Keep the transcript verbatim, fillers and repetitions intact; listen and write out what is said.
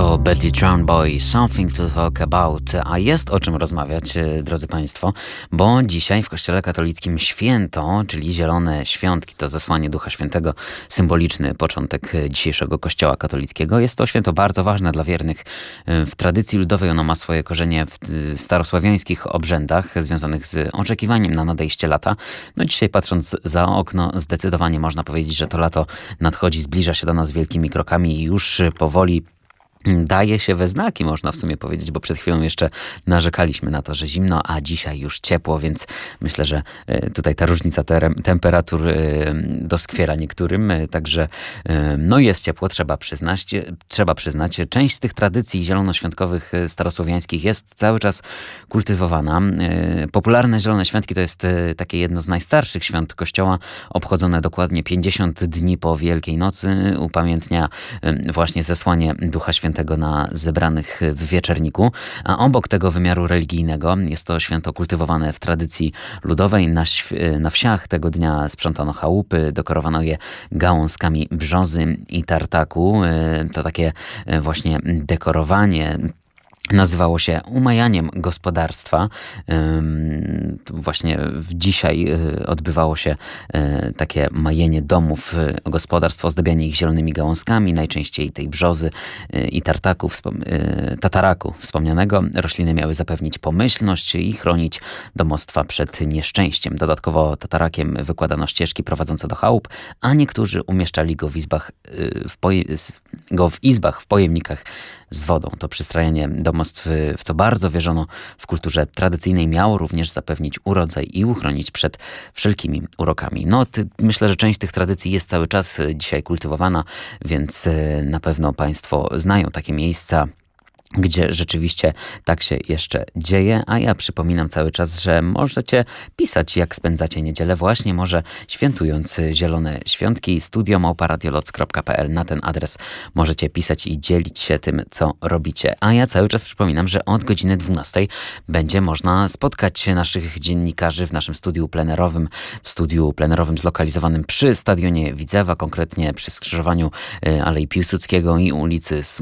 To Betty Brown Boy, Something to Talk About, a jest o czym rozmawiać, drodzy Państwo, bo dzisiaj w Kościele katolickim święto, czyli Zielone Świątki, to zesłanie Ducha Świętego, symboliczny początek dzisiejszego Kościoła katolickiego. Jest to święto bardzo ważne dla wiernych w tradycji ludowej. Ono ma swoje korzenie w starosławiańskich obrzędach związanych z oczekiwaniem na nadejście lata. No dzisiaj patrząc za okno, zdecydowanie można powiedzieć, że to lato nadchodzi, zbliża się do nas wielkimi krokami i już powoli daje się we znaki, można w sumie powiedzieć, bo przed chwilą jeszcze narzekaliśmy na to, że zimno, a dzisiaj już ciepło, więc myślę, że tutaj ta różnica temperatur doskwiera niektórym, także no jest ciepło, trzeba przyznać. Trzeba przyznać, część z tych tradycji zielonoświątkowych starosłowiańskich jest cały czas kultywowana. Popularne Zielone Świątki to jest takie jedno z najstarszych świąt Kościoła, obchodzone dokładnie pięćdziesiąt dni po Wielkiej Nocy, upamiętnia właśnie zesłanie Ducha Świętego na zebranych w Wieczerniku, a obok tego wymiaru religijnego jest to święto kultywowane w tradycji ludowej. Na, na wsiach tego dnia sprzątano chałupy, dekorowano je gałązkami brzozy i tartaku. To takie właśnie dekorowanie nazywało się umajaniem gospodarstwa. Właśnie dzisiaj odbywało się takie majenie domów, gospodarstw, ozdabianie ich zielonymi gałązkami, najczęściej tej brzozy i tartaku, tataraku wspomnianego. Rośliny miały zapewnić pomyślność i chronić domostwa przed nieszczęściem. Dodatkowo tatarakiem wykładano ścieżki prowadzące do chałup, a niektórzy umieszczali go w izbach w, poje- go w, izbach, w pojemnikach z wodą. To przystrajanie domostw, w co bardzo wierzono w kulturze tradycyjnej, miało również zapewnić urodzaj i uchronić przed wszelkimi urokami. No, ty, myślę, że część tych tradycji jest cały czas dzisiaj kultywowana, więc na pewno Państwo znają takie miejsca, gdzie rzeczywiście tak się jeszcze dzieje, a ja przypominam cały czas, że możecie pisać, jak spędzacie niedzielę, właśnie może świętując Zielone Świątki. studio małpa radioloc kropka p l. Na ten adres możecie pisać i dzielić się tym, co robicie. A ja cały czas przypominam, że od godziny dwunastej będzie można spotkać naszych dziennikarzy w naszym studiu plenerowym, w studiu plenerowym zlokalizowanym przy Stadionie Widzewa, konkretnie przy skrzyżowaniu Alei Piłsudskiego i ulicy